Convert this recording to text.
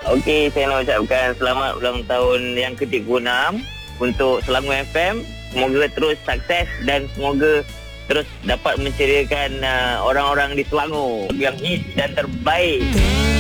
Okey, saya nak ucapkan selamat ulang tahun yang ke-36 untuk Selangor FM. Semoga terus sukses dan semoga terus dapat menceriakan orang-orang di Selangor yang hit dan terbaik.